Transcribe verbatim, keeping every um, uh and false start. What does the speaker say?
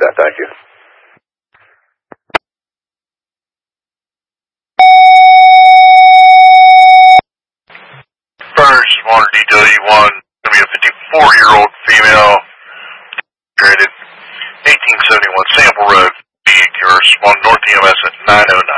that. Thank you. First, Water D W one, going to be a fifty-four-year-old female, graded eighteen seventy-one Sample Road, B, respond North E M S at nine oh